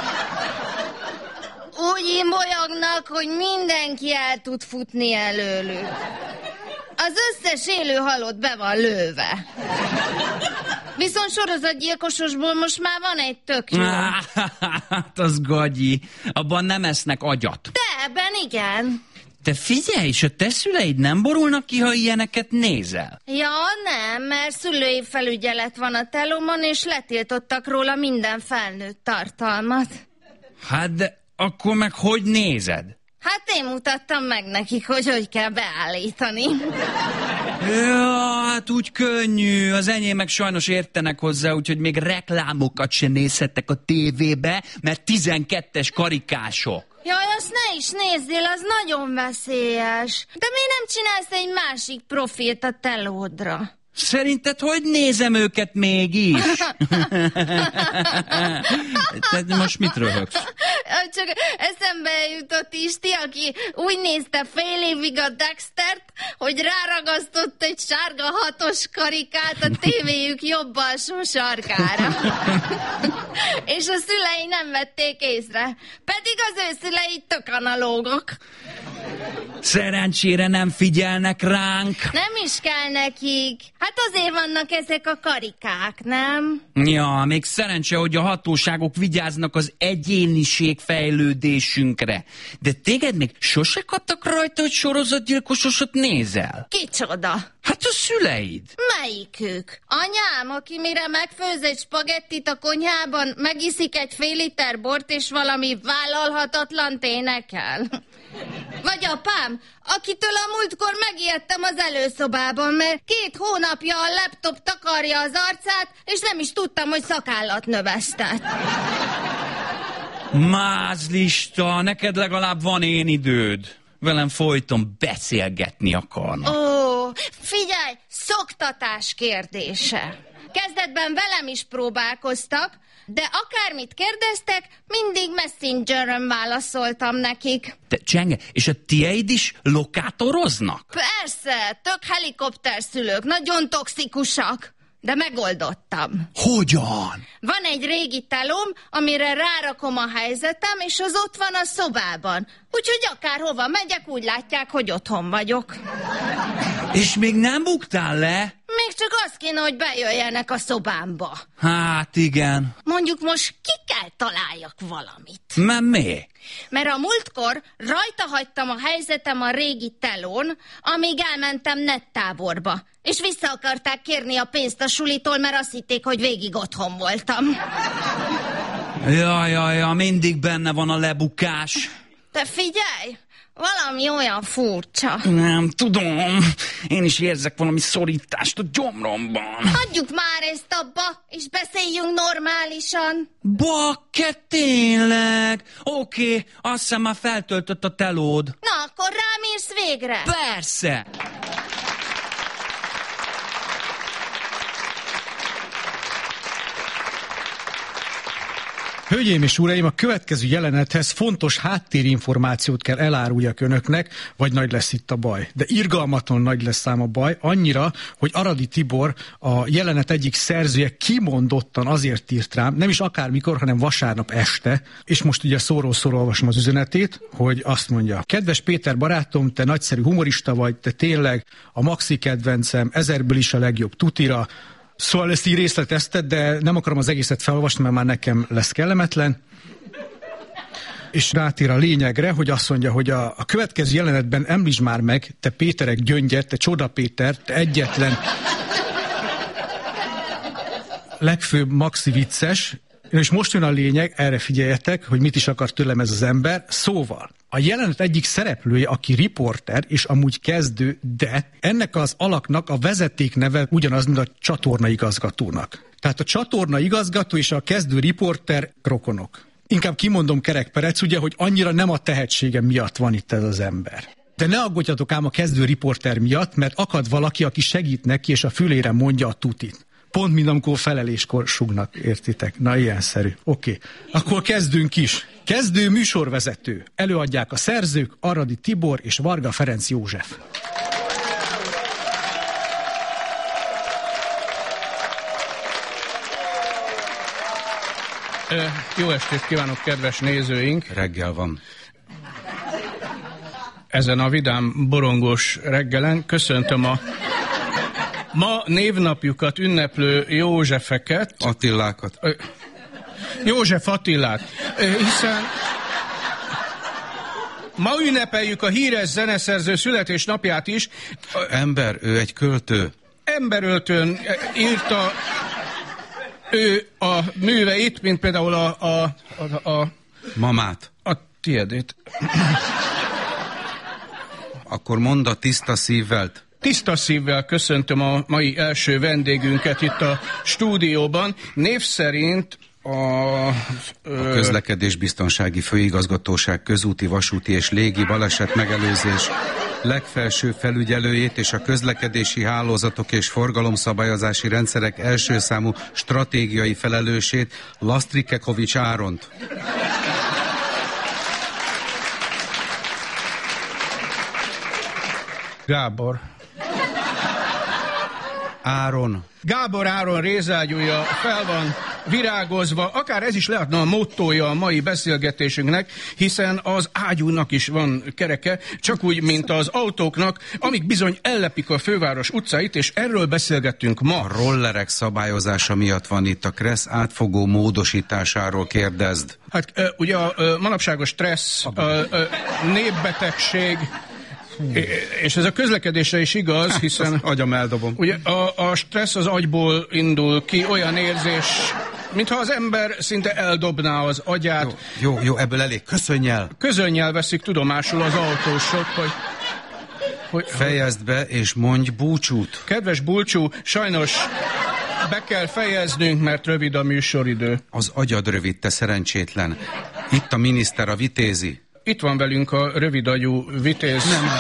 úgy imbolyognak, hogy mindenki el tud futni előlük. Az összes élő halott be van lőve. Viszont sorozatgyilkososból most már van egy tök jó. Hát az gagyi. Abban nem esznek agyat. De ebben igen. Te figyelj, és a te szüleid nem borulnak ki, ha ilyeneket nézel? Ja, nem, mert szülői felügyelet van a telomon, és letiltottak róla minden felnőtt tartalmat. Hát de akkor meg hogy nézed? Hát én mutattam meg nekik, hogy kell beállítani. Ja, hát úgy könnyű. Az enyémek sajnos értenek hozzá, úgyhogy még reklámokat se nézhettek a tévébe, mert 12-es karikások. Jaj, azt ne is nézzél, az nagyon veszélyes. De miért nem csinálsz egy másik profilt a telódra? Szerinted hogy nézem őket mégis? Te most mit röhögsz? Csak eszembe jutott Isti, aki úgy nézte fél évig a Dextert, hogy ráragasztott egy sárga 6-os karikát a tévéjük jobb alsó sarkára. És a szülei nem vették észre. Pedig az ő szülei tök analógok. Szerencsére nem figyelnek ránk. Nem is kell nekik. Hát azért vannak ezek a karikák, nem? Ja, még szerencse, hogy a hatóságok vigyáznak az egyéniség fejlődésünkre. De téged még sose kaptak rajta, hogy sorozatgyilkososat nézel? Kicsoda? Hát a szüleid. Melyikük? Anyám, aki mire megfőz egy spagettit a konyhában, megiszik egy fél liter bort és valami vállalhatatlant énekel. Vagy apám, akitől a múltkor megijedtem az előszobában, mert 2 hónapja a laptop takarja az arcát, és nem is tudtam, hogy szakállat növesztett. Mázlista, neked legalább van én időd. Velem folyton beszélgetni akarnak. Ó, figyelj, szoktatás kérdése. Kezdetben velem is próbálkoztak, de akármit kérdeztek, mindig Messengeren válaszoltam nekik. Te, Csenge, és a tieid is lokátoroznak? Persze, tök helikopterszülők, nagyon toxikusak. de megoldottam. Hogyan? Van egy régi telóm, amire rárakom a helyzetem, és az ott van a szobában. Úgyhogy akárhova megyek, úgy látják, hogy otthon vagyok. És még nem buktál le? Még csak az kéne, hogy bejöjjenek a szobámba. Hát igen. Mondjuk most ki kell találjak valamit. Mi? Mert a múltkor rajta hagytam a helyzetem a régi telón, amíg elmentem nettáborba. És vissza akarták kérni a pénzt a sulitól, mert azt hitték, hogy végig otthon voltam. Ja, mindig benne van a lebukás. Te figyelj! Valami olyan furcsa. Nem tudom. Én is érzek valami szorítást a gyomromban. Hagyjuk már ezt abba, és beszéljünk normálisan. Bakke, tényleg? Oké, azt hiszem már feltöltött a telód. Na, akkor rám írsz végre? Persze. Hölgyeim és uraim, a következő jelenethez fontos háttérinformációt kell eláruljak önöknek, vagy nagy lesz itt a baj. De irgalmatlan nagy lesz ám a baj, annyira, hogy Aradi Tibor, a jelenet egyik szerzője kimondottan azért írt rám, nem is akármikor, hanem vasárnap este, és most ugye szóról olvasom az üzenetét, hogy azt mondja: kedves Péter barátom, te nagyszerű humorista vagy, te tényleg a maxi kedvencem, ezerből is a legjobb tutira. Szóval ezt így részletezted, de nem akarom az egészet felolvasni, mert már nekem lesz kellemetlen. És rátér a lényegre, hogy azt mondja, hogy a következő jelenetben említsd már meg, te Péterek gyöngye, te Csoda Péter, te egyetlen legfőbb maxi vicces, és most jön a lényeg, erre figyeljetek, hogy mit is akar tőlem ez az ember. Szóval, a jelenet egyik szereplője, aki riporter, és amúgy kezdő, de ennek az alaknak a vezetékneve ugyanaz, mint a csatornaigazgatónak. Tehát a csatornaigazgató és a kezdő riporter rokonok. Inkább kimondom kerekperec, ugye, hogy annyira nem a tehetsége miatt van itt ez az ember. De ne aggódjatok ám a kezdő riporter miatt, mert akad valaki, aki segít neki, és a fülére mondja a tutit. Pont mint amikor feleléskor sugnak, értitek? Na, ilyenszerű. Oké. Akkor kezdünk is. Kezdő műsorvezető. Előadják a szerzők Aradi Tibor és Varga Ferenc József. Jó estét kívánok, kedves nézőink! Reggel van. Ezen a vidám, borongos reggelen köszöntöm a ma névnapjukat ünneplő Józsefeket. Attilákat. József Attilát. Hiszen ma ünnepeljük a híres zeneszerző születésnapját is. Ember, ő egy költő. Emberöltőn írta ő a műveit, mint például a Mamát. A tiédét. Akkor mondd a Tiszta szívvel. Tiszta szívvel köszöntöm a mai első vendégünket itt a stúdióban. Név szerint a Közlekedésbiztonsági Főigazgatóság közúti, vasúti és légi baleset megelőzés legfelső felügyelőjét és a közlekedési hálózatok és forgalomszabályozási rendszerek első számú stratégiai felelősét, Lasztrikekovics Áront. Gábor. Áron. Gábor Áron rézágyúja fel van virágozva, akár ez is lehetne a mottója a mai beszélgetésünknek, hiszen az ágyúnak is van kereke, csak úgy, mint az autóknak, amik bizony ellepik a főváros utcáit, és erről beszélgettünk ma. A rollerek szabályozása miatt van itt, a KRESZ átfogó módosításáról kérdezd. Hát ugye a manapság a stressz, a népbetegség, és ez a közlekedésre is igaz, hiszen agyam eldobom. Ugye a stressz az agyból indul ki, olyan érzés, mintha az ember szinte eldobná az agyát. Jó, ebből elég. Közönnyel. Közönnyel veszik tudomásul az autósok, hogy fejezd be, és mondj búcsút. Kedves búcsú, sajnos be kell fejeznünk, mert rövid a műsoridő. Az agyad rövid, te szerencsétlen. Itt a miniszter, a Vitézi. Itt van velünk a rövidagyú Vitéz. Nem.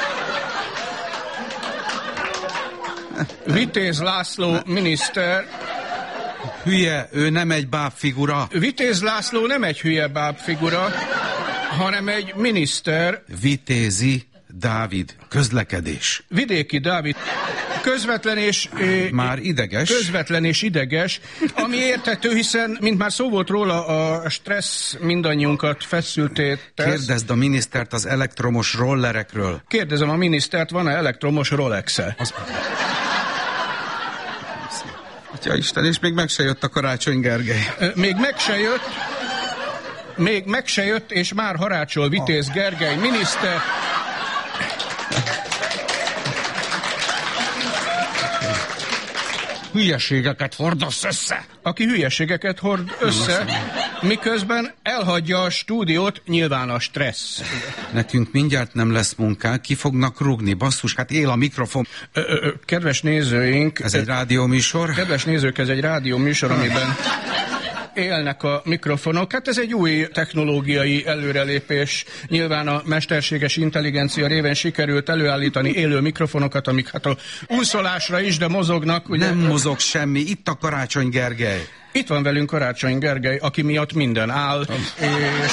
Vitéz László miniszter. Hülye, ő nem egy bábfigura. Vitéz László nem egy hülye bábfigura, hanem egy miniszter. Vitézi, Dávid, közlekedés. Vidéki Dávid, közvetlen és... Már ideges. Közvetlen és ideges, ami érthető, hiszen, mint már szó volt róla, a stressz mindannyiunkat feszülté tesz. Kérdezd a minisztert az elektromos rollerekről. Kérdezem a minisztert, van-e elektromos Rolex-e? Atya Isten, és még meg se jött a Karácsony Gergely. Még meg se jött, és már harácsol Vitéz Gergely miniszter. Hülyeségeket hordasz össze! Aki hülyeségeket hord össze, miközben elhagyja a stúdiót, nyilván a stressz. Nekünk mindjárt nem lesz munkánk, ki fognak rúgni, basszus, hát él a mikrofon. Kedves nézőink... Ez egy rádióműsor? Kedves nézők, ez egy rádióműsor, amiben élnek a mikrofonok. Hát ez egy új technológiai előrelépés. Nyilván a mesterséges intelligencia révén sikerült előállítani élő mikrofonokat, amik hát a unszolásra is, de mozognak. Ugye? Nem mozog semmi, itt a Karácsony Gergely. Itt van velünk Karácsony Gergely, aki miatt minden áll, és...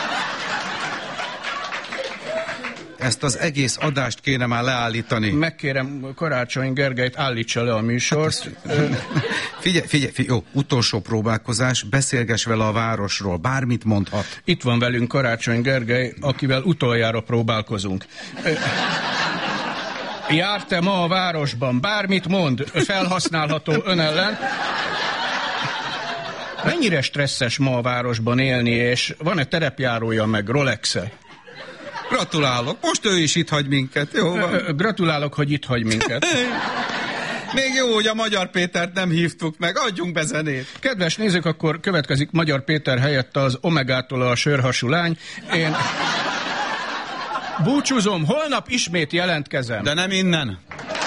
Ezt az egész adást kéne már leállítani. Megkérem Karácsony Gergelyt, állítsa le a műsort. Figyelj, jó, utolsó próbálkozás, beszélgess vele a városról, bármit mondhat. Itt van velünk Karácsony Gergely, akivel utoljára próbálkozunk. Járt-e ma a városban? Bármit mond, felhasználható ön ellen. Mennyire stresszes ma a városban élni, és van-e terepjárója meg Rolex-e? Gratulálok, most ő is itt hagy minket, jó van? Gratulálok, hogy itt hagy minket. Még jó, hogy a Magyar Pétert nem hívtuk meg, adjunk be zenét. Kedves nézők, akkor következik Magyar Péter helyett az Omegától a sörhasú lány. Én búcsúzom, holnap ismét jelentkezem. De nem innen.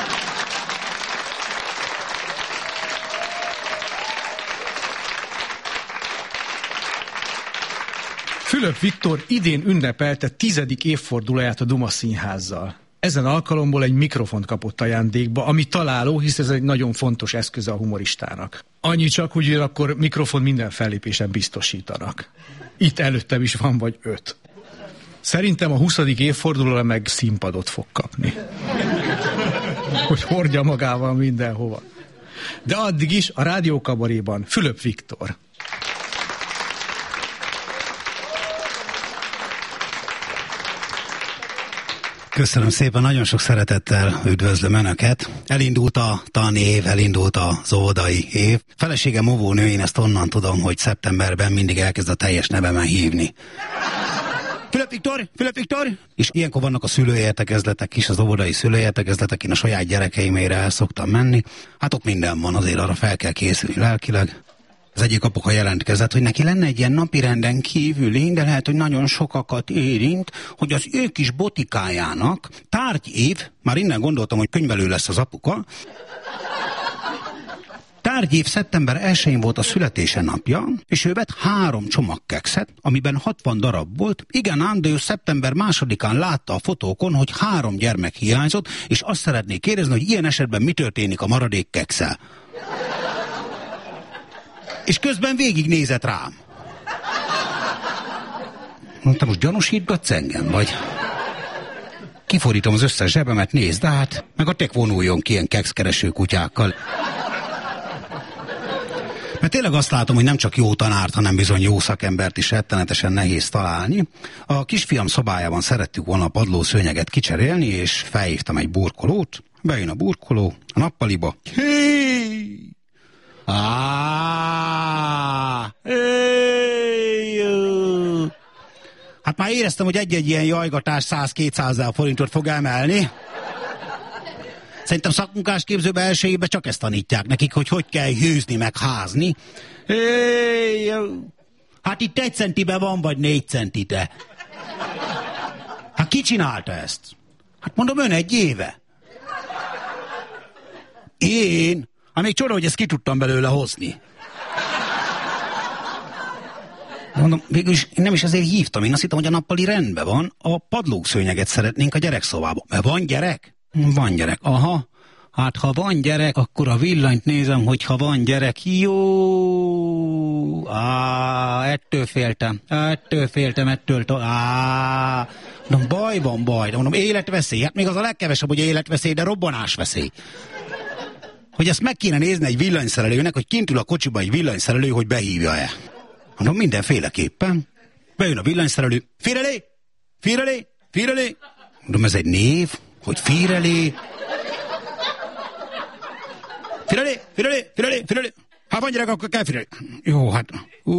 Fülöp Viktor idén ünnepelte 10. évfordulóját a Duma Színházzal. Ezen alkalomból egy mikrofont kapott ajándékba, ami találó, hisz ez egy nagyon fontos eszköze a humoristának. Annyi csak, hogy akkor mikrofon minden fellépésen biztosítanak. Itt előttem is van vagy 5. Szerintem a 20. évfordulóra meg színpadot fog kapni. Hogy hordja magával mindenhova. De addig is a rádiókabaréban Fülöp Viktor. Köszönöm szépen, nagyon sok szeretettel üdvözlöm Önöket. Elindult a tanév, elindult az óvodai év. Feleségem óvónő, én ezt onnan tudom, hogy szeptemberben mindig elkezd a teljes nevemen hívni. Fülöp Viktor! Fülöp Viktor! És ilyenkor vannak a szülőértekezletek is, az óvodai szülőértekezletek, én a saját gyerekeimére el szoktam menni. Hát ott minden van, azért arra fel kell készülni lelkileg. Az egyik apuka jelentkezett, hogy neki lenne egy ilyen napirenden kívüli, de lehet, hogy nagyon sokakat érint, hogy az ő kis botikájának tárgyév, már innen gondoltam, hogy könyvelő lesz az apuka, tárgyév szeptember 1-én volt a születése napja, és ő vett 3 csomag kekszet, amiben 60 darab volt. Igen ám, de ő szeptember 2-án látta a fotókon, hogy 3 gyermek hiányzott, és azt szeretnék kérdezni, hogy ilyen esetben mi történik a maradék kekszel. És közben végignézett rám. Mondtam, most gyanúsítgatsz engem, vagy? Kifordítom az összes zsebemet, nézd át, meg a tek vonuljon ki ilyen kekszkereső kutyákkal. Mert tényleg azt látom, hogy nem csak jó tanárt, hanem bizony jó szakembert is rettenetesen nehéz találni. A kisfiam szobájában szerettük volna a padlószőnyeget kicserélni, és felhívtam egy burkolót. Bejön a burkoló a nappaliba. Hát már éreztem, hogy egy-egy ilyen jajgatás 100-200 forintot fog emelni. Szerintem szakmunkásképzőbe első évben csak ezt tanítják nekik, hogy kell hőzni meg házni. Hát itt 1 centibe van, vagy 4 centite. Hát ki csinálta ezt? Hát mondom, ön 1 éve. Én? Hát még csoda, hogy ezt ki tudtam belőle hozni. Mondom, végülis én nem is ezért hívtam. Én azt hittem, hogy a nappali rendben van. A padlószőnyeget szeretnénk a gyerekszobába. Mert van gyerek? Van gyerek. Aha. Hát ha van gyerek, akkor a villanyt nézem, hogy ha van gyerek. Jó! Ettől féltem. Mondom, baj van. De mondom, életveszély. Hát még az a legkevesebb, hogy életveszély, de robbanásveszély. Hogy ezt meg kéne nézni egy villanyszerelőnek, hogy kint ül a kocsiba egy villanyszerelő, hogy behívja-e. Mondom, mindenféleképpen. Bejön a villanyszerelő. Firelé! Mondom, ez egy név, hogy Firelé. Firelé. Ha van gyerek, akkor kell Firelé. Jó, hát.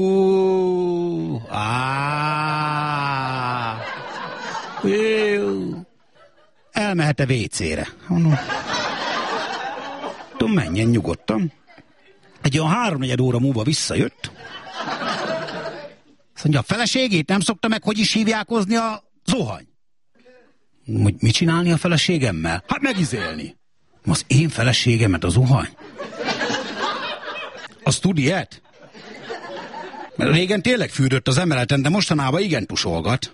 Elmehet-e WC-re? Mondom, menjen nyugodtan. Egy olyan 3-4 óra múlva visszajött. Azt mondja, a feleségét nem szokta meg, hogy is hívjákozni a zuhany. Hogy mit csinálni a feleségemmel? Hát megizélni. Az én feleségemet a zuhany? Az tud ilyet? Mert régen tényleg fürdött az emeleten, de mostanában igen tusolgat.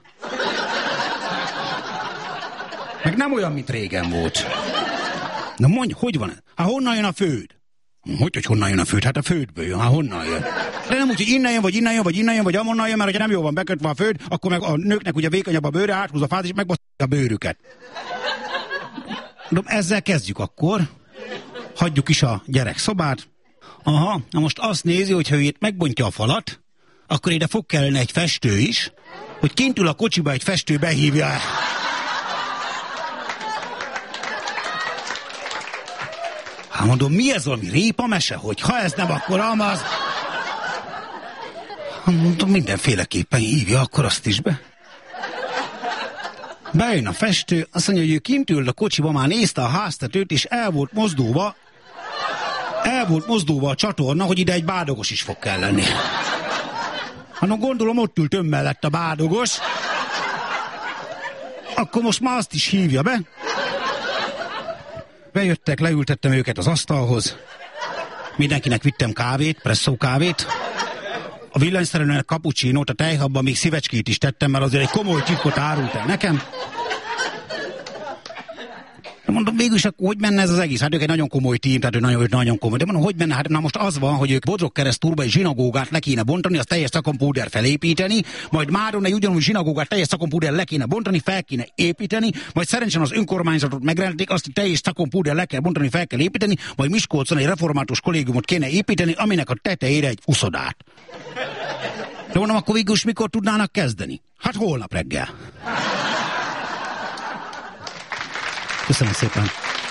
Meg nem olyan, mint régen volt. Na mondj, hogy van? Hát honnan jön a főd? Hogy honnan jön a főd? Hát a fődből jön. Hát honnan jön? De nem úgy, hogy innen jön, vagy amonnan jön, mert ha nem jól van bekötve a főd, akkor meg a nőknek ugye vékonyabb a bőre, áthúz a fát, és megbasztja a bőrüket. De ezzel kezdjük akkor. Hagyjuk is a gyerek szobát. Aha, na most azt nézi, hogy ha ő itt megbontja a falat, akkor ide fog kellene egy festő is, hogy kint ül a kocsiba egy festő behívja. Hát mondom, mi ez, valami répamese, hogy ha ez nem, akkor amaz. Mondom, mindenféleképpen hívja, akkor azt is be. Bejön a festő, azt mondja, hogy ő kint ül a kocsiba, már nézte a háztetőt, és el volt mozdulva a csatorna, hogy ide egy bádogos is fog kelleni. Hát gondolom, ott ült ön mellett a bádogos. Akkor most már azt is hívja be. Bejöttek, leültettem őket az asztalhoz. Mindenkinek vittem kávét, presszó kávét. A villanyszerelőnek cappuccinót, a tejhabban még szívecskét is tettem, mert azért egy komoly titkot árult el nekem. De mondom, végülis akkor hogy menne ez az egész? Hát ők egy nagyon komoly tím, tehát nagyon komoly. De mondom, hogy menne? Hát na most az van, hogy ők Bodrogkeresztúrba egy zsinagógát le kéne bontani, azt teljes szakompúder felépíteni, majd Máron egy ugyanúgy zsinagógát teljes szakompúder le kéne bontani, fel kéne építeni, majd szerencsén az önkormányzatot megrendelik, azt teljes szakompúder le kell bontani, fel kell építeni, majd Miskolcon egy református kollégiumot kéne építeni, aminek a tetejére egy uszodát. De mondom, akkor végülis mikor tudnának kezdeni? Hát holnap reggel. Köszönöm szépen.